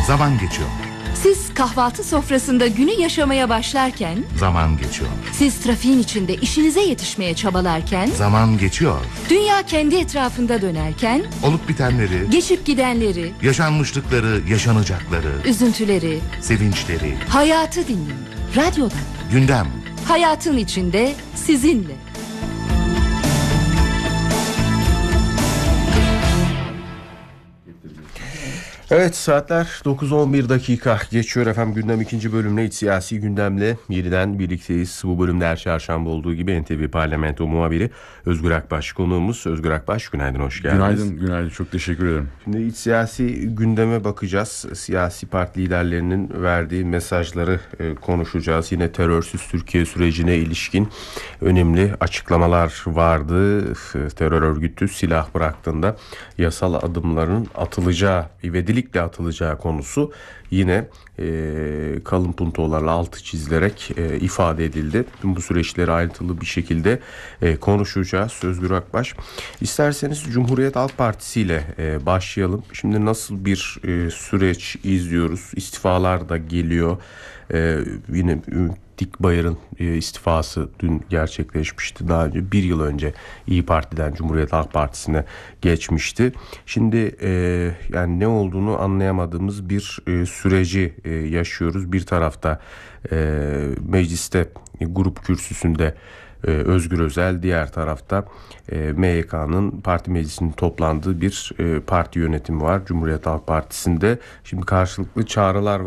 Zaman geçiyor. Siz kahvaltı sofrasında günü yaşamaya başlarken, Zaman geçiyor. siz trafiğin içinde işinize yetişmeye çabalarken, Zaman geçiyor. dünya kendi etrafında dönerken, Olup bitenleri, geçip gidenleri, yaşanmışlıkları, yaşanacakları, üzüntüleri, sevinçleri, hayatı dinleyin. Radyodan. gündem. Hayatın içinde sizinle. Evet, saatler 9:11 dakika geçiyor efendim. Gündem ikinci bölümle, iç siyasi gündemle yeniden birlikteyiz. Bu bölümde her çarşamba olduğu gibi NTV Parlamento muhabiri Özgür Akbaş konuğumuz. Özgür Akbaş, günaydın, hoş geldiniz. Günaydın, çok teşekkür ederim. Şimdi iç siyasi gündeme bakacağız. Siyasi parti liderlerinin verdiği mesajları konuşacağız. Yine terörsüz Türkiye sürecine ilişkin önemli açıklamalar vardı. Terör örgütü silah bıraktığında yasal adımların atılacağı, ivedilikle atılacağı konusu yine kalın puntolarla altı çizilerek ifade edildi. Tüm bu süreçleri ayrıntılı bir şekilde konuşacağız. Özgür Akbaş, İsterseniz Cumhuriyet Halk Partisi ile başlayalım. Şimdi nasıl bir süreç izliyoruz? İstifalar da geliyor. Yine Dikbayır'ın istifası dün gerçekleşmişti. Daha önce, bir yıl önce İYİ Parti'den Cumhuriyet Halk Partisi'ne geçmişti. Şimdi yani ne olduğunu anlayamadığımız bir süreci yaşıyoruz. Bir tarafta mecliste grup kürsüsünde Özgür Özel, diğer tarafta MYK'nın parti meclisinin toplandığı bir parti yönetimi var Cumhuriyet Halk Partisi'nde. Şimdi karşılıklı çağrılar